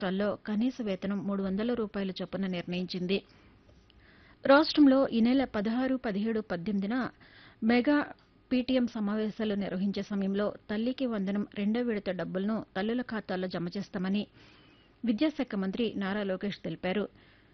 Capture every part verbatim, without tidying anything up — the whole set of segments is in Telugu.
రాష్ట్రాల్లో కనీస వేతనం మూడు వందల రూపాయల చొప్పున నిర్ణయించింది. రాష్టంలో ఈ నెల పదహారు, పదిహేడు, పద్దెనిమిదిన మెగా పీటీఎం సమావేశాలు నిర్వహించే సమయంలో తల్లికి వందనం రెండో విడత డబ్బులను తల్లుల ఖాతాల్లో జమ చేస్తామని విద్యాశాఖ మంత్రి నారా లోకేష్ తెలిపారు.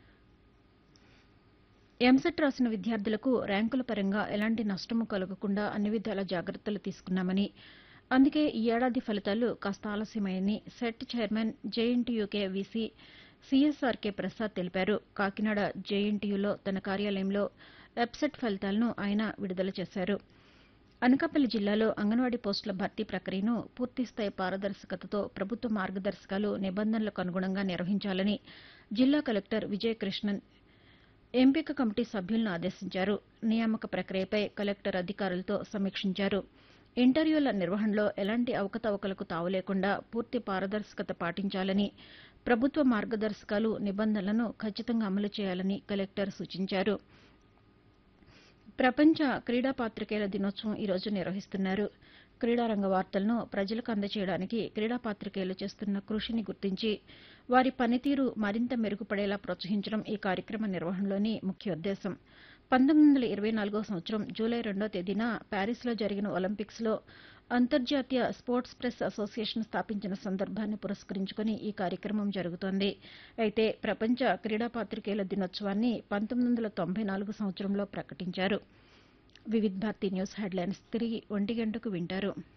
ఎంసెట్ రాసిన విద్యార్థులకు ర్యాంకుల పరంగా ఎలాంటి నష్టమూ కలగకుండా అన్ని విధాలా జాగ్రత్తలు తీసుకున్నామని, అందుకే ఈ ఏడాది ఫలితాలు కాస్త ఆలస్యమయ్యాయని set chairman JNTUK VC CSRK Prasad తెలిపారు. కాకినాడ జేఎన్టీయూలో తన కార్యాలయంలో ఎబ్సెట్ ఫలితాలను ఆయన విడుదల చేశారు. అనకాపల్లి జిల్లాలో అంగన్వాడీ పోస్టుల భర్తీ ప్రక్రియను పూర్తిస్థాయి పారదర్శకతతో ప్రభుత్వ మార్గదర్శకాలు, నిబంధనలకు అనుగుణంగా నిర్వహించాలని జిల్లా కలెక్టర్ విజయకృష్ణన్ ఎంపిక కమిటీ సభ్యులను ఆదేశించారు. నియామక ప్రక్రియపై కలెక్టర్ అధికారులతో సమీక్షించారు. ఇంటర్వ్యూల నిర్వహణలో ఎలాంటి అవకతవకలకు తావు లేకుండా పూర్తి పారదర్శకత పాటించాలని, ప్రభుత్వ మార్గదర్శకాలు, నిబంధనలను ఖచ్చితంగా అమలు చేయాలని కలెక్టర్ సూచించారు. ప్రపంచ క్రీడా పాతికేయుల దినోత్సవం ఈరోజు నిర్వహిస్తున్నారు. క్రీడారంగ వార్తలను ప్రజలకు అందజేయడానికి క్రీడా పాతికేయులు చేస్తున్న కృషిని గుర్తించి వారి పనితీరు మరింత మెరుగుపడేలా ప్రోత్సహించడం ఈ కార్యక్రమ నిర్వహణలోని ముఖ్యోద్దేశం. పంతొమ్మిది వందల ఇరవై నాలుగో సంవత్సరం జూలై రెండో తేదీన ప్యారిస్లో జరిగిన ఒలింపిక్స్లో అంతర్జాతీయ స్పోర్ట్స్ ప్రెస్ అసోసియేషన్ స్థాపించిన సందర్భాన్ని పురస్కరించుకుని ఈ కార్యక్రమం జరుగుతోంది. అయితే ప్రపంచ క్రీడా పాతికేయుల దినోత్సవాన్ని పంతొమ్మిది వందల తొంభై నాలుగు సంవత్సరంలో ప్రకటించారు. వివిధ్ భారతి న్యూస్ హెడ్లైన్స్ తిరిగి ఒంటి గంటకు వింటారు.